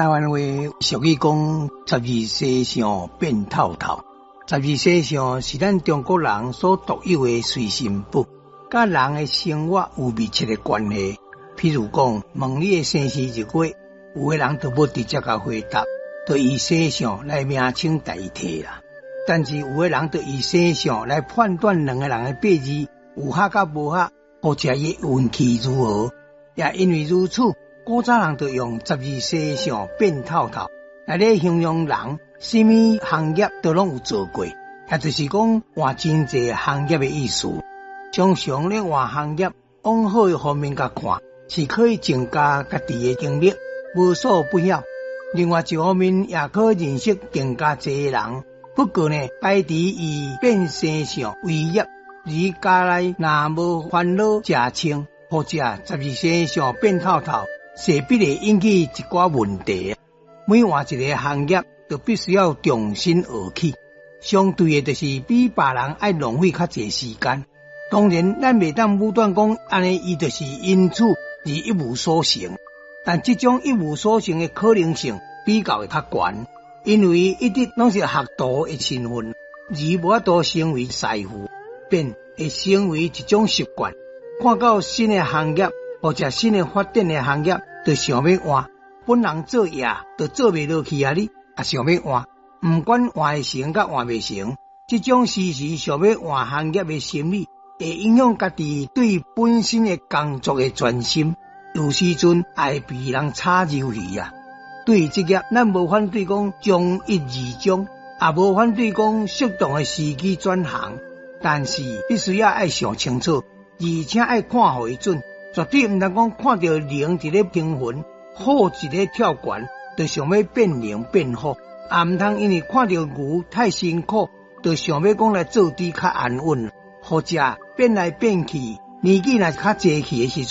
台湾话俗语讲12世相变透透，12世相是咱中国人所独有的随身簿，甲人的生活有密切的关系。譬如讲，问你的生时日月，有的人就无直接甲回答，就以世相来名称代替啦。但是有的人就以世相来判断两个人的八字有合甲无合，或者伊运气如何。也因为如此，古早人就用12世相变透透来咧形容人什么行业都拢有做过，也就是讲换真济行业的意思。常常咧换行业往好的方面甲看，是可以增加家己的经历，无所不晓。另外一方面也可认识更加济人。不过呢，摆伫以变世相为业，而家内若无烦恼食清，或者12世相变透透，势必会引起一寡问题。每换一个行业，就必须要重新学起，相对的就是比别人爱浪费较济时间。当然，咱袂当武断讲，安尼伊就是因此而一无所成。但这种一无所成的可能性比较会较悬，因为一直拢是学徒的身份，而无法度成为师傅，便会成为一种习惯。看到新的行业或者新的发展的行业，就想要换。本人做业就做袂落去啊！你也想要换，不管换会成甲换袂成，这种时时想要换行业的心理，会影响家己对本身的工作的专心，有时阵也会被人插入去啊。对职业，咱无反对讲从一而终，也无反对讲适当的时机转行，但是必须要爱想清楚，而且爱看互伊准，绝对唔能讲看到零一个平衡，好一个跳悬，就想要变零变好，也唔通因为看到牛太辛苦，就想要讲来做啲较安稳，或者变来变去，年纪若较济去的时